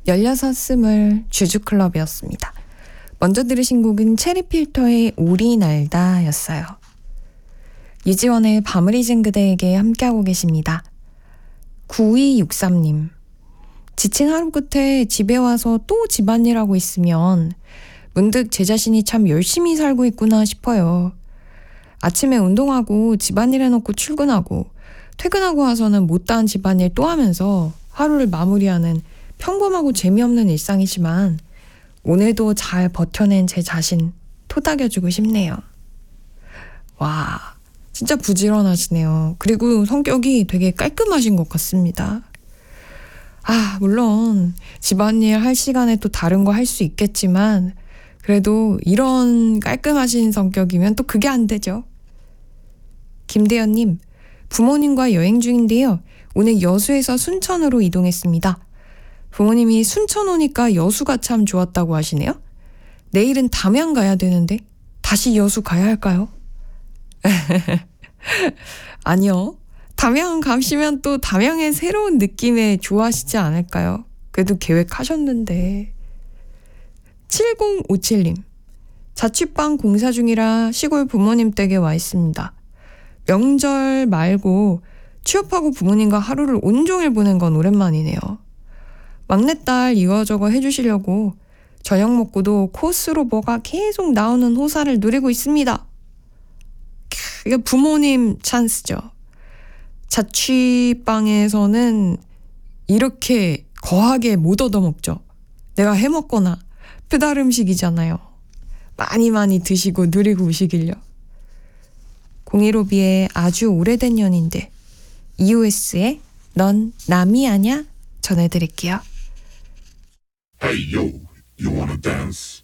16, 20 주주클럽이었습니다. 먼저 들으신 곡은 체리필터의 우리 날다 였어요. 이지원의 밤을 잊은 그대에게 함께하고 계십니다. 9263님, 지친 하루 끝에 집에 와서 또 집안일하고 있으면 문득 제 자신이 참 열심히 살고 있구나 싶어요. 아침에 운동하고 집안일 해놓고 출근하고 퇴근하고 와서는 못다한 집안일 또 하면서 하루를 마무리하는 평범하고 재미없는 일상이지만 오늘도 잘 버텨낸 제 자신 토닥여주고 싶네요. 와, 진짜 부지런하시네요. 그리고 성격이 되게 깔끔하신 것 같습니다. 물론 집안일 할 시간에 또 다른 거 할 수 있겠지만 그래도 이런 깔끔하신 성격이면 또 그게 안 되죠. 김대현님, 부모님과 여행 중인데요. 오늘 여수에서 순천으로 이동했습니다. 부모님이 순천 오니까 여수가 참 좋았다고 하시네요. 내일은 담양 가야 되는데 다시 여수 가야 할까요? 아니요. 담양 가시면 또 담양의 새로운 느낌에 좋아하시지 않을까요? 그래도 계획하셨는데. 7057님, 자취방 공사 중이라 시골 부모님 댁에 와 있습니다. 명절 말고 취업하고 부모님과 하루를 온종일 보낸 건 오랜만이네요. 막내딸 이거저거 해주시려고 저녁 먹고도 코스로 뭐가 계속 나오는 호사를 누리고 있습니다. 이게 부모님 찬스죠. 자취방에서는 이렇게 거하게 못 얻어먹죠. 내가 해먹거나 배달 음식이잖아요. 많이 드시고 누리고 오시길요. 015B의 아주 오래된 연인데 EOS의 넌 남이 아냐 전해드릴게요. Hey yo, you wanna dance?